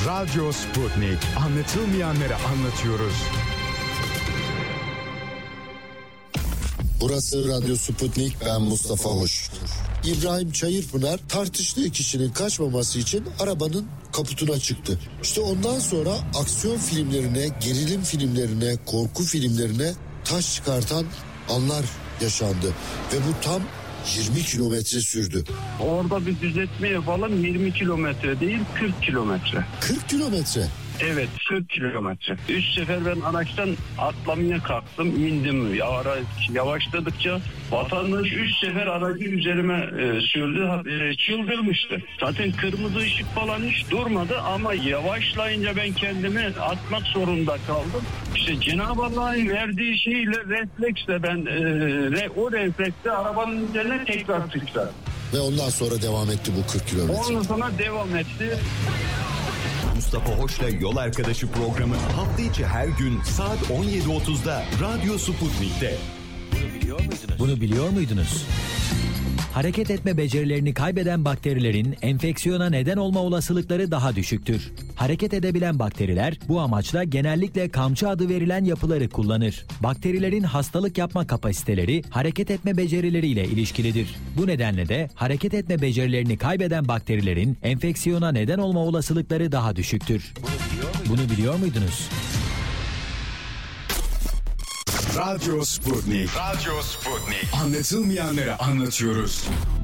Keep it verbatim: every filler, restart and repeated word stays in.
Radyo Sputnik. Anlatılmayanları anlatıyoruz. Burası Radyo Sputnik, ben Mustafa Hoş. İbrahim Çayırpınar tartıştığı kişinin kaçmaması için arabanın kaputuna çıktı. İşte ondan sonra aksiyon filmlerine, gerilim filmlerine, korku filmlerine taş çıkartan anlar yaşandı. Ve bu tam yirmi kilometre sürdü. Orada bir düzeltme yapalım, yirmi kilometre değil kırk kilometre. kırk kilometre? Evet, kırk kilometre. Üç sefer ben araçtan atlamaya kalktım, indim. Yavaşladıkça vatandaş üç sefer aracı üzerime e, sürdü, e, çıldırmıştı. Zaten kırmızı ışık falan hiç durmadı ama yavaşlayınca ben kendimi atmak zorunda kaldım. İşte Cenab-ı Allah'ın verdiği şeyle, refleksle ben e, re, o refleksle arabanın üzerine tekrar tıkladım. Ve ondan sonra devam etti bu kırk kilometre. Ondan sonra devam etti. Mustafa Hoş'la Yol Arkadaşı programı hafta içi her gün saat on yedi otuzda Radyo Sputnik'te. Bunu biliyor muydunuz? Bunu biliyor muydunuz? Hareket etme becerilerini kaybeden bakterilerin enfeksiyona neden olma olasılıkları daha düşüktür. Hareket edebilen bakteriler bu amaçla genellikle kamçı adı verilen yapıları kullanır. Bakterilerin hastalık yapma kapasiteleri hareket etme becerileriyle ilişkilidir. Bu nedenle de hareket etme becerilerini kaybeden bakterilerin enfeksiyona neden olma olasılıkları daha düşüktür. Bunu biliyor muydunuz? Radyo Sputnik. Radyo Sputnik. Anlatılmayanları anlatıyoruz.